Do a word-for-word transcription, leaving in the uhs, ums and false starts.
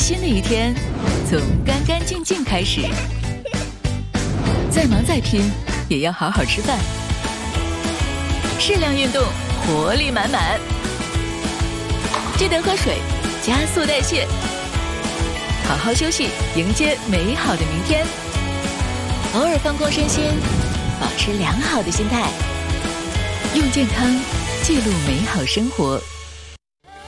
新的一天从干干净净开始。再忙再拼，也要好好吃饭。适量运动，活力满满。记得喝水，加速代谢。好好休息，迎接美好的明天。偶尔放空身心，保持良好的心态，用健康记录美好生活。